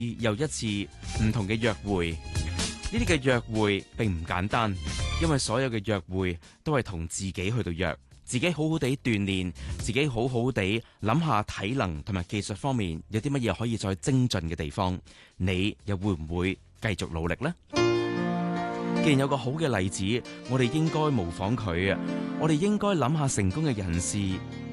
又一次唔同嘅約會，呢啲嘅約會並唔簡單，因為所有嘅約會都係同自己去到約，自己好好地鍛煉，自己好好地諗下體能同埋技術方面有啲乜嘢可以再精進嘅地方，你又會唔會繼續努力呢？既然有個好嘅例子，我哋應該模仿佢啊！我哋應該諗下成功嘅人士